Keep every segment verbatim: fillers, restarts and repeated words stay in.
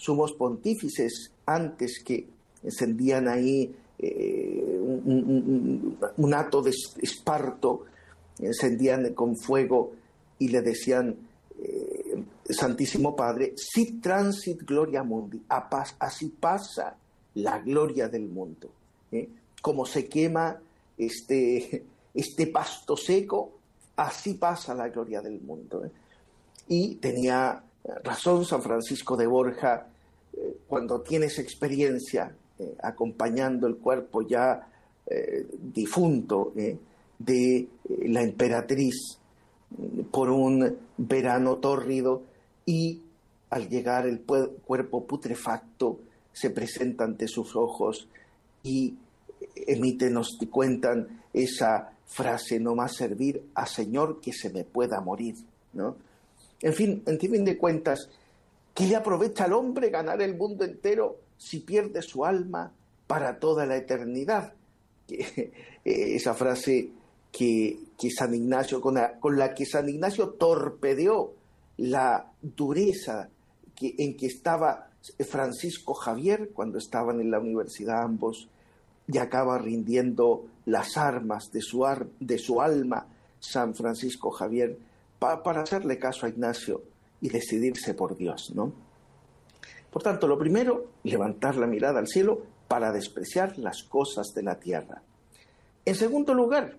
sumos pontífices, antes que encendían ahí eh, un, un, un hato de esparto, encendían con fuego y le decían, eh, Santísimo Padre, sit transit gloria mundi, así pasa la gloria del mundo. ¿eh? Como se quema este, este pasto seco, así pasa la gloria del mundo. ¿eh? Y tenía razón San Francisco de Borja, eh, cuando tienes experiencia eh, acompañando el cuerpo ya eh, difunto eh, de eh, la emperatriz eh, por un verano tórrido, y al llegar el cuerpo putrefacto se presenta ante sus ojos y emite, nos cuentan esa frase, no más servir a Señor que se me pueda morir, ¿no? En fin, en fin de cuentas, ¿qué le aprovecha al hombre ganar el mundo entero si pierde su alma para toda la eternidad? Esa frase que, que San Ignacio, con la, con la que San Ignacio torpedeó la dureza que, en que estaba Francisco Javier cuando estaban en la universidad ambos, y acaba rindiendo las armas de su, ar, de su alma San Francisco Javier pa, para hacerle caso a Ignacio y decidirse por Dios, ¿no? Por tanto, lo primero, levantar la mirada al cielo para despreciar las cosas de la tierra. En segundo lugar,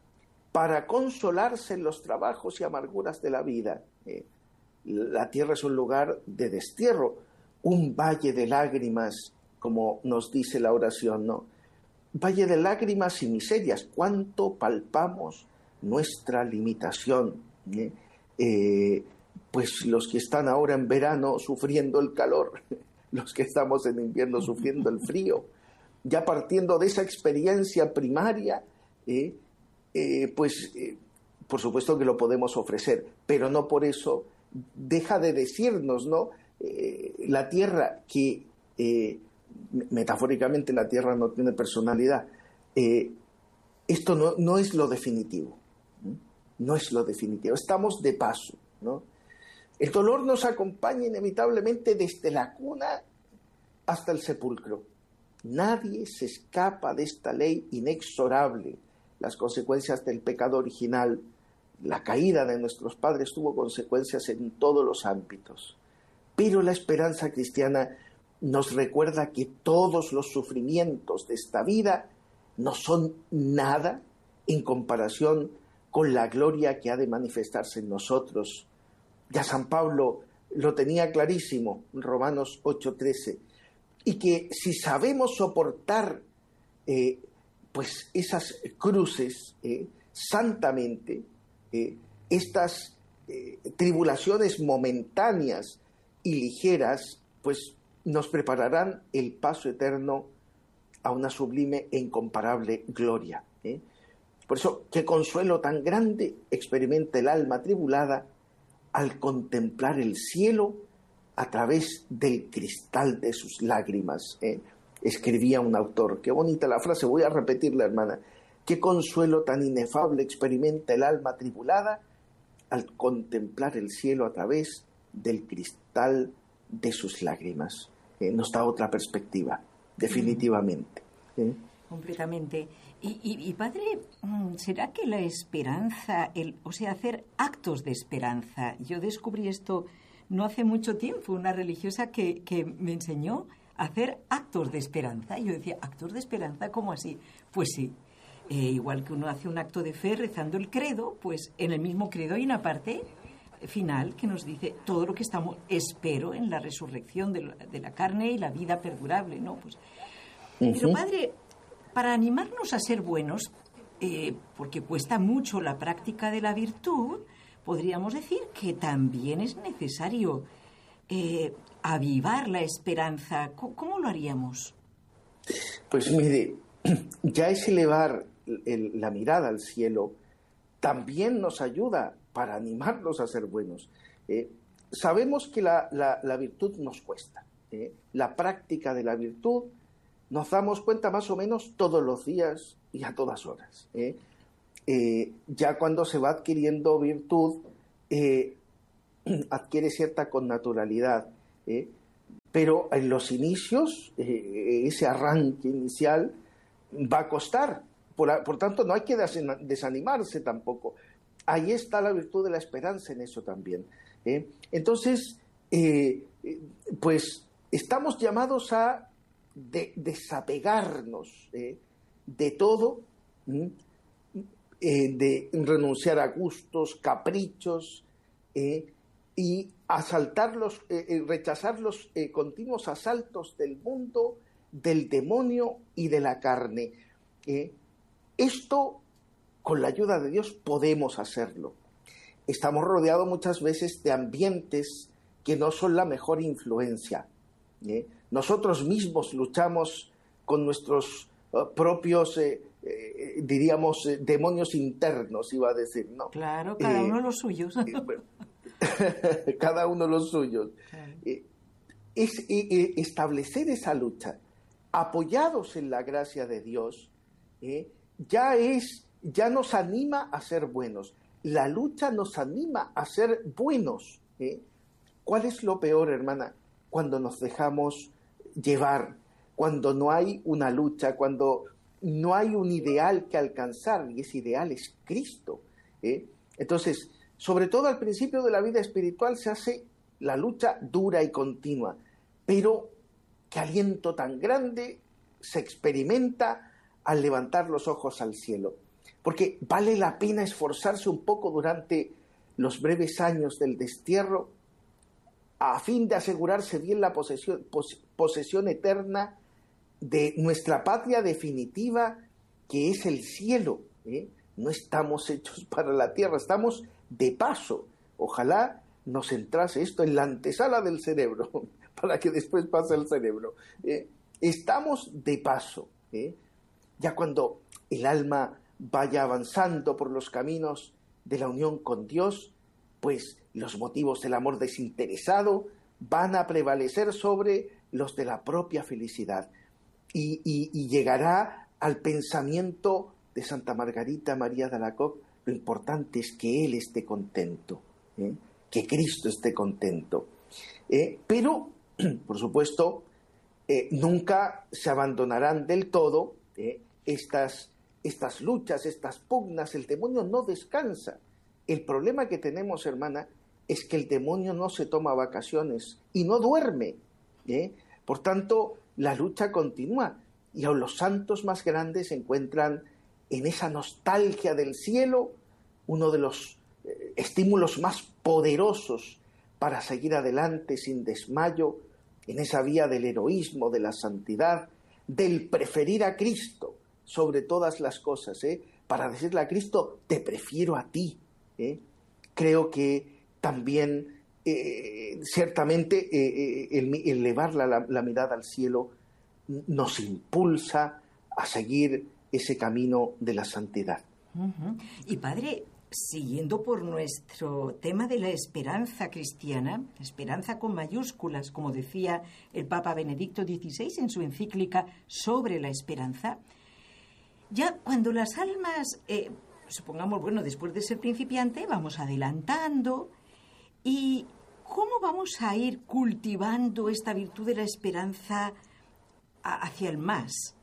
para consolarse en los trabajos y amarguras de la vida. Eh, la tierra es un lugar de destierro, un valle de lágrimas, como nos dice la oración, ¿no? Valle de lágrimas y miserias, cuánto palpamos nuestra limitación. ¿eh? Eh, pues los que están ahora en verano sufriendo el calor, los que estamos en invierno sufriendo el frío, ya partiendo de esa experiencia primaria, eh, eh, pues eh, por supuesto que lo podemos ofrecer, pero no por eso deja de decirnos, ¿no? Eh, la tierra que, eh, metafóricamente la tierra no tiene personalidad, eh, esto no, no es lo definitivo, ¿no? No es lo definitivo, estamos de paso, ¿no? El dolor nos acompaña inevitablemente desde la cuna hasta el sepulcro. Nadie se escapa de esta ley inexorable. Las consecuencias del pecado original, la caída de nuestros padres tuvo consecuencias en todos los ámbitos. Pero la esperanza cristiana nos recuerda que todos los sufrimientos de esta vida no son nada en comparación con la gloria que ha de manifestarse en nosotros. Ya San Pablo lo tenía clarísimo, Romanos ocho trece, y que si sabemos soportar eh, pues esas cruces eh, santamente, eh, estas eh, tribulaciones momentáneas y ligeras, pues nos prepararán el paso eterno a una sublime e incomparable gloria. ¿eh? Por eso, qué consuelo tan grande experimenta el alma atribulada al contemplar el cielo a través del cristal de sus lágrimas. ¿eh? Escribía un autor, qué bonita la frase, voy a repetirla, hermana. Qué consuelo tan inefable experimenta el alma atribulada al contemplar el cielo a través del cristal de sus lágrimas. ¿eh? Nos da otra perspectiva, definitivamente. ¿eh? Completamente. Y, y, y padre, ¿será que la esperanza, el, o sea, hacer actos de esperanza? Yo descubrí esto no hace mucho tiempo, una religiosa que, que me enseñó a hacer actos de esperanza. Y yo decía, ¿actos de esperanza? ¿Cómo así? Pues sí, eh, igual que uno hace un acto de fe rezando el credo, pues en el mismo credo hay una parte final que nos dice todo lo que estamos, espero en la resurrección de la, de la carne y la vida perdurable, ¿no? Pues, uh-huh. Pero padre, para animarnos a ser buenos, eh, porque cuesta mucho la práctica de la virtud, podríamos decir que también es necesario eh, avivar la esperanza. ¿Cómo, ¿Cómo lo haríamos? Pues mire, ya es elevar el, la mirada al cielo, también nos ayuda para animarnos a ser buenos. Eh, sabemos que la, la, la virtud nos cuesta. Eh, la práctica de la virtud nos damos cuenta más o menos todos los días y a todas horas. ¿eh? Eh, ya cuando se va adquiriendo virtud, eh, adquiere cierta connaturalidad. ¿eh? pero en los inicios, eh, ese arranque inicial va a costar. Por, por tanto, no hay que desanimarse tampoco. Ahí está la virtud de la esperanza en eso también. ¿eh? Entonces, eh, pues estamos llamados a de, desapegarnos ¿eh? de todo, ¿eh? Eh, de renunciar a gustos, caprichos, eh, y asaltar los, eh, rechazar los eh, continuos asaltos del mundo, del demonio y de la carne. Eh, esto, con la ayuda de Dios, podemos hacerlo. Estamos rodeados muchas veces de ambientes que no son la mejor influencia. ¿eh? Nosotros mismos luchamos con nuestros uh, propios, eh, eh, diríamos, eh, demonios internos, iba a decir, ¿no? Claro, cada eh, uno los suyos. Eh, cada uno los suyos. Claro. Eh, es eh, establecer esa lucha, apoyados en la gracia de Dios, eh, ya es, ya nos anima a ser buenos. La lucha nos anima a ser buenos. ¿eh? ¿Cuál es lo peor, hermana? Cuando nos dejamos llevar, cuando no hay una lucha, cuando no hay un ideal que alcanzar, y ese ideal es Cristo. ¿eh? Entonces, sobre todo al principio de la vida espiritual se hace la lucha dura y continua, pero qué aliento tan grande se experimenta al levantar los ojos al cielo. Porque vale la pena esforzarse un poco durante los breves años del destierro a fin de asegurarse bien la posesión, pos, posesión eterna de nuestra patria definitiva, que es el cielo. ¿eh? No estamos hechos para la tierra, estamos de paso. Ojalá nos entrase esto en la antesala del cerebro, para que después pase el cerebro. ¿eh? Estamos de paso. ¿eh? Ya cuando el alma vaya avanzando por los caminos de la unión con Dios, pues los motivos del amor desinteresado van a prevalecer sobre los de la propia felicidad. Y, y, y llegará al pensamiento de Santa Margarita María de Alacoque: lo importante es que Él esté contento, ¿eh? que Cristo esté contento. Eh, pero, por supuesto, eh, nunca se abandonarán del todo eh, estas, estas luchas, estas pugnas. El demonio no descansa. El problema que tenemos, hermana, es que el demonio no se toma vacaciones y no duerme. ¿eh? Por tanto, la lucha continúa, y aun los santos más grandes se encuentran en esa nostalgia del cielo, uno de los eh, estímulos más poderosos para seguir adelante sin desmayo en esa vía del heroísmo, de la santidad, del preferir a Cristo sobre todas las cosas, ¿eh? para decirle a Cristo: te prefiero a ti. ¿eh? Creo que también eh, ciertamente eh, el, el elevar la, la mirada al cielo nos impulsa a seguir ese camino de la santidad. Uh-huh. Y padre, siguiendo por nuestro tema de la esperanza cristiana, esperanza con mayúsculas, como decía el Papa Benedicto dieciséis en su encíclica sobre la esperanza, ya cuando las almas, eh, supongamos, bueno, después de ser principiante, vamos adelantando, ¿y cómo vamos a ir cultivando esta virtud de la esperanza hacia el más?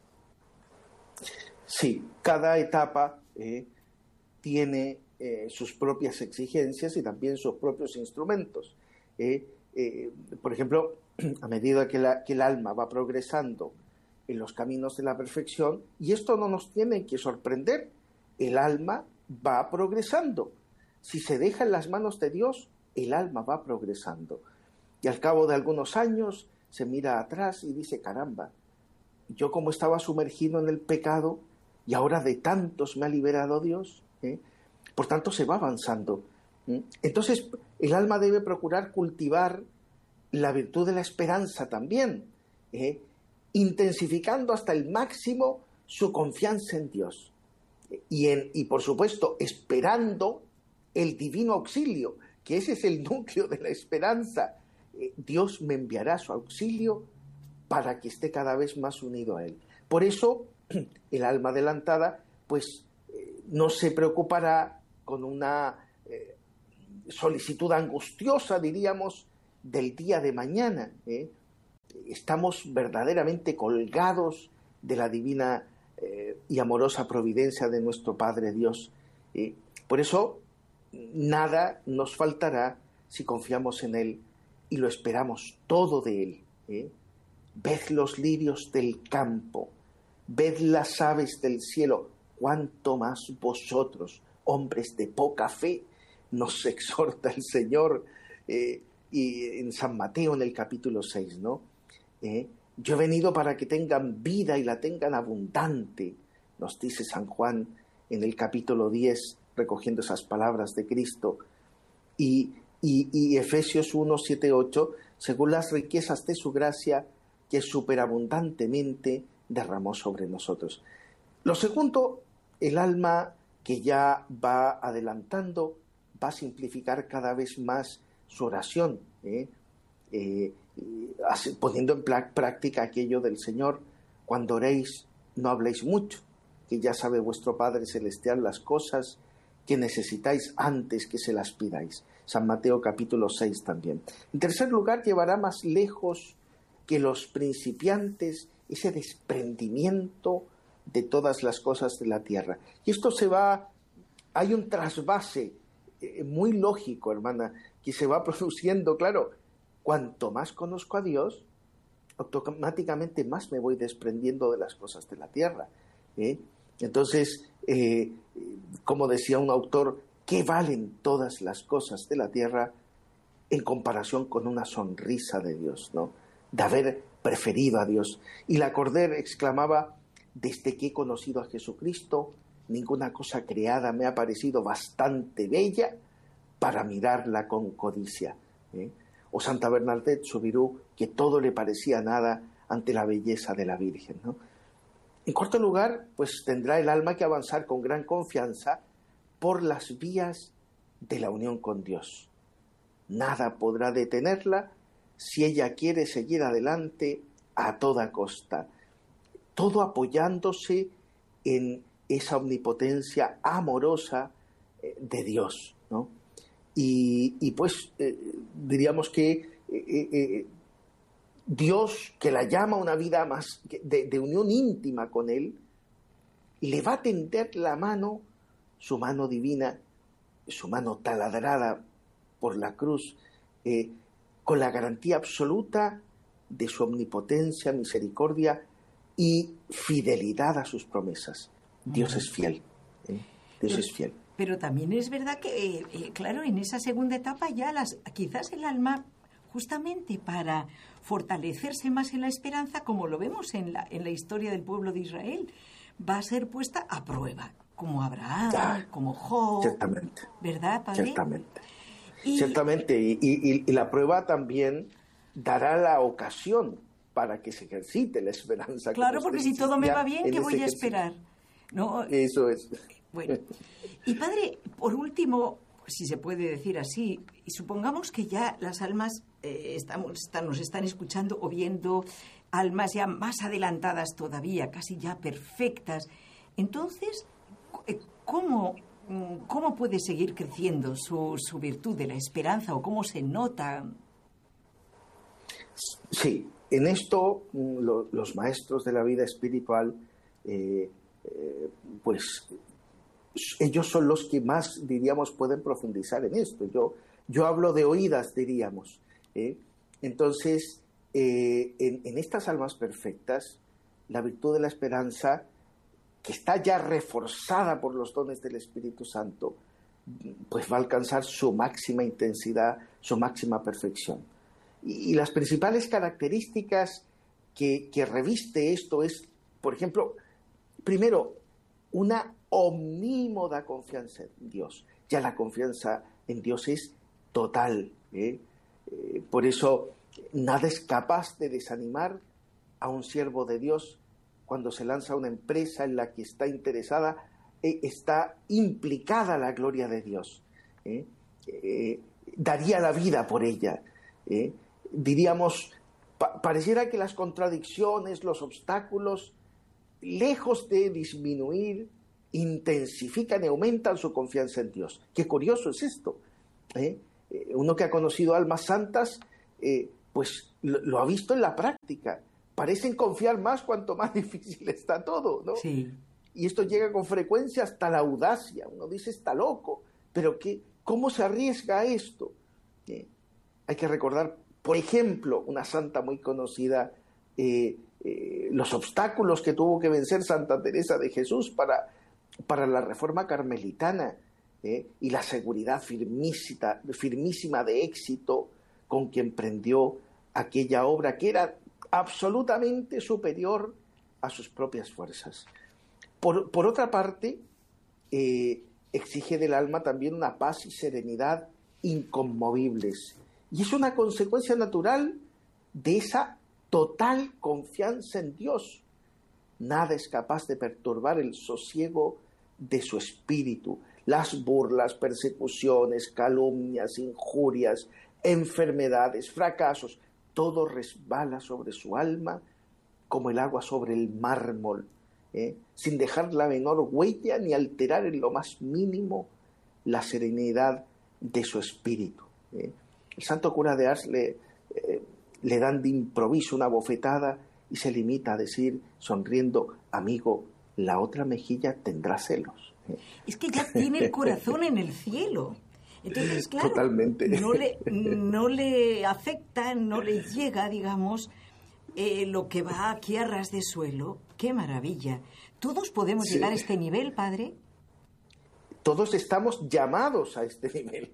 Sí, cada etapa eh, tiene eh, sus propias exigencias y también sus propios instrumentos. Eh, eh, por ejemplo, a medida que, la, que el alma va progresando en los caminos de la perfección, y esto no nos tiene que sorprender, el alma va progresando. Si se deja en las manos de Dios, el alma va progresando. Y al cabo de algunos años se mira atrás y dice: caramba, yo como estaba sumergido en el pecado y ahora de tantos me ha liberado Dios. ¿eh? Por tanto, se va avanzando. ¿eh? Entonces, el alma debe procurar cultivar la virtud de la esperanza también, ¿eh? intensificando hasta el máximo su confianza en Dios. Y, en, y, por supuesto, esperando el divino auxilio, que ese es el núcleo de la esperanza. Eh, Dios me enviará su auxilio para que esté cada vez más unido a Él. Por eso, el alma adelantada, pues, eh, no se preocupará con una eh, solicitud angustiosa, diríamos, del día de mañana, ¿eh? estamos verdaderamente colgados de la divina eh, y amorosa providencia de nuestro Padre Dios. Eh, por eso, nada nos faltará si confiamos en Él y lo esperamos todo de Él. ¿eh? Ved los lirios del campo, ved las aves del cielo, cuánto más vosotros, hombres de poca fe, nos exhorta el Señor eh, y en San Mateo en el capítulo seis, ¿no? Eh, yo he venido para que tengan vida y la tengan abundante, nos dice San Juan en el capítulo diez, recogiendo esas palabras de Cristo, y, y, y Efesios uno, siete, ocho, según las riquezas de su gracia, que superabundantemente derramó sobre nosotros. Lo segundo, el alma que ya va adelantando, va a simplificar cada vez más su oración, ¿eh? Eh, poniendo en práctica aquello del Señor: cuando oréis, no habléis mucho, que ya sabe vuestro Padre Celestial las cosas que necesitáis antes que se las pidáis. San Mateo capítulo seis también. En tercer lugar, llevará más lejos que los principiantes ese desprendimiento de todas las cosas de la tierra. Y esto se va, hay un trasvase eh, muy lógico, hermana, que se va produciendo, claro. Cuanto más conozco a Dios, automáticamente más me voy desprendiendo de las cosas de la tierra. ¿eh? Entonces, eh, como decía un autor, ¿qué valen todas las cosas de la tierra en comparación con una sonrisa de Dios, ¿no? De haber preferido a Dios? Y la Corder exclamaba: desde que he conocido a Jesucristo, ninguna cosa creada me ha parecido bastante bella para mirarla con codicia. ¿eh? O Santa Bernadette Soubirous, que todo le parecía nada ante la belleza de la Virgen, ¿no? En cuarto lugar, pues tendrá el alma que avanzar con gran confianza por las vías de la unión con Dios. Nada podrá detenerla si ella quiere seguir adelante a toda costa, todo apoyándose en esa omnipotencia amorosa de Dios, ¿no? Y, y pues eh, diríamos que eh, eh, Dios, que la llama a una vida más de, de unión íntima con Él, le va a tender la mano, su mano divina, su mano taladrada por la cruz, eh, con la garantía absoluta de su omnipotencia, misericordia y fidelidad a sus promesas. Dios es fiel, ¿eh? Dios es fiel. Pero también es verdad que, eh, claro, en esa segunda etapa ya las, quizás el alma, justamente para fortalecerse más en la esperanza, como lo vemos en la, en la historia del pueblo de Israel, va a ser puesta a prueba, como Abraham, ya, como Job. Ciertamente. ¿Verdad, padre? Ciertamente. Y, ciertamente. Y, y, y la prueba también dará la ocasión para que se ejercite la esperanza. Claro, porque si todo me va bien, ¿qué voy a esperar? ¿No? Eso es. Bueno, y padre, por último, si se puede decir así, y supongamos que ya las almas eh, estamos, están, nos están escuchando o viendo almas ya más adelantadas todavía, casi ya perfectas, entonces, ¿cómo, cómo puede seguir creciendo su, su virtud de la esperanza o cómo se nota? Sí, en esto lo, los maestros de la vida espiritual, eh, eh, pues ellos son los que más, diríamos, pueden profundizar en esto. Yo, yo hablo de oídas, diríamos. ¿eh? Entonces, eh, en, en estas almas perfectas, la virtud de la esperanza, que está ya reforzada por los dones del Espíritu Santo, pues va a alcanzar su máxima intensidad, su máxima perfección. Y, y las principales características que, que reviste esto es, por ejemplo, primero, una omnímoda confianza en Dios. Ya la confianza en Dios es total. ¿eh? Eh, por eso nada es capaz de desanimar a un siervo de Dios cuando se lanza a una empresa en la que está interesada, eh, está implicada la gloria de Dios. ¿eh? Eh, daría la vida por ella. ¿eh? Diríamos, pa- pareciera que las contradicciones, los obstáculos, lejos de disminuir, intensifican y aumentan su confianza en Dios. Qué curioso es esto. ¿eh? Uno que ha conocido almas santas, eh, pues lo, lo ha visto en la práctica. Parecen confiar más cuanto más difícil está todo, ¿no? Sí. Y esto llega con frecuencia hasta la audacia. Uno dice, está loco, pero ¿qué, ¿cómo se arriesga a esto? Eh, hay que recordar, por ejemplo, una santa muy conocida, eh, eh, los obstáculos que tuvo que vencer Santa Teresa de Jesús para, para la reforma carmelitana, eh, y la seguridad firmísima, firmísima de éxito con que emprendió aquella obra que era absolutamente superior a sus propias fuerzas. Por, por otra parte, eh, exige del alma también una paz y serenidad inconmovibles. Y es una consecuencia natural de esa total confianza en Dios. Nada es capaz de perturbar el sosiego de su espíritu. Las burlas, persecuciones, calumnias, injurias, enfermedades, fracasos, todo resbala sobre su alma como el agua sobre el mármol, ¿eh? sin dejar la menor huella ni alterar en lo más mínimo la serenidad de su espíritu. ¿eh? El santo cura de Ars le, eh, le dan de improviso una bofetada y se limita a decir, sonriendo, amigo, la otra mejilla tendrá celos. ¿eh? Es que ya tiene el corazón en el cielo. Entonces, claro, totalmente. No, le, no le afecta, no le llega, digamos, eh, lo que va aquí a ras de suelo. ¡Qué maravilla! ¿Todos podemos sí. llegar a este nivel, padre? Todos estamos llamados a este nivel.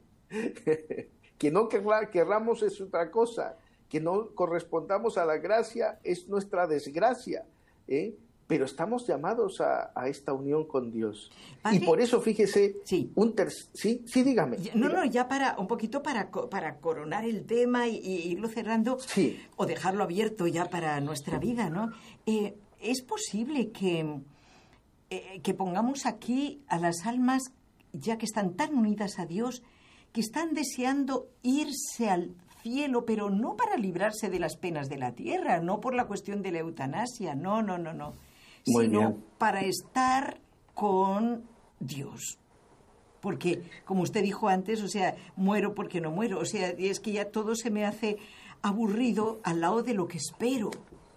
Que no querrá, querramos es otra cosa. Que no correspondamos a la gracia es nuestra desgracia. ¿eh? Pero estamos llamados a, a esta unión con Dios. Padre, y por eso, fíjese, sí, un ter- sí, sí, dígame. No, dígame. no, ya para un poquito para, para coronar el tema y, y irlo cerrando, sí. o dejarlo abierto ya para nuestra vida, ¿no? Eh, es posible que, eh, que pongamos aquí a las almas, ya que están tan unidas a Dios, que están deseando irse al cielo, pero no para librarse de las penas de la tierra, no por la cuestión de la eutanasia, no, no, no, no. Muy sino bien. para estar con Dios. Porque, como usted dijo antes, o sea, muero porque no muero. O sea, es que ya todo se me hace aburrido al lado de lo que espero.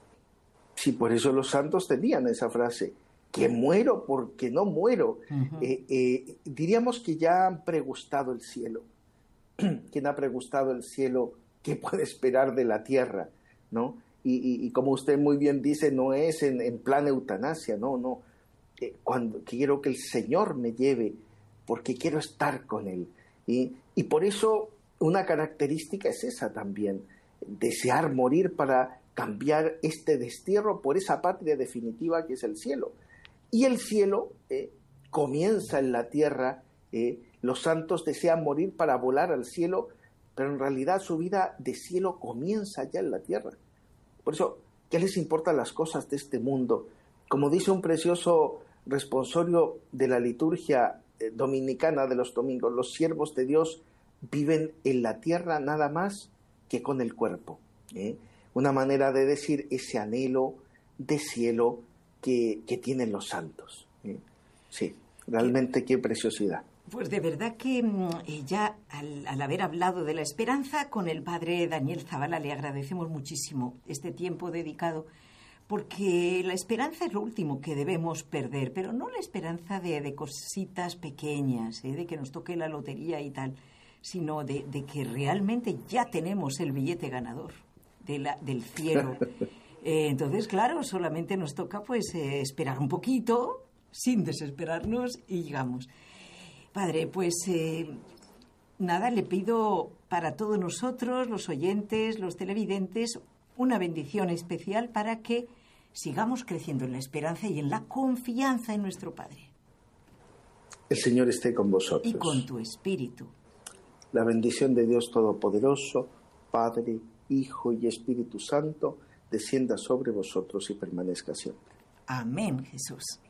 Sí, por eso los santos tenían esa frase, que muero porque no muero. Uh-huh. Eh, eh, diríamos que ya han pregustado el cielo. ¿Quién ha pregustado el cielo? ¿Qué puede esperar de la tierra? ¿No? Y, y, y como usted muy bien dice, no es en, en plan eutanasia, no, no. Eh, cuando quiero que el Señor me lleve, porque quiero estar con Él. Y, y por eso una característica es esa también, desear morir para cambiar este destierro por esa patria definitiva que es el cielo. Y el cielo eh, comienza en la tierra, eh, los santos desean morir para volar al cielo, pero en realidad su vida de cielo comienza ya en la tierra. Por eso, ¿qué les importan las cosas de este mundo? Como dice un precioso responsorio de la liturgia dominicana de los domingos, los siervos de Dios viven en la tierra nada más que con el cuerpo. ¿eh? Una manera de decir ese anhelo de cielo que, que tienen los santos. ¿eh? Sí, realmente qué preciosidad. Pues de verdad que eh, ya al, al haber hablado de la esperanza con el padre Daniel Zavala le agradecemos muchísimo este tiempo dedicado, porque la esperanza es lo último que debemos perder, pero no la esperanza de, de cositas pequeñas, ¿eh? de que nos toque la lotería y tal, sino de, de que realmente ya tenemos el billete ganador de la, del cielo. Eh, entonces, claro, solamente nos toca pues eh, esperar un poquito, sin desesperarnos, y llegamos. Padre, pues eh, nada, le pido para todos nosotros, los oyentes, los televidentes, una bendición especial para que sigamos creciendo en la esperanza y en la confianza en nuestro Padre. El Señor esté con vosotros. Y con tu espíritu. La bendición de Dios Todopoderoso, Padre, Hijo y Espíritu Santo, descienda sobre vosotros y permanezca siempre. Amén, Jesús.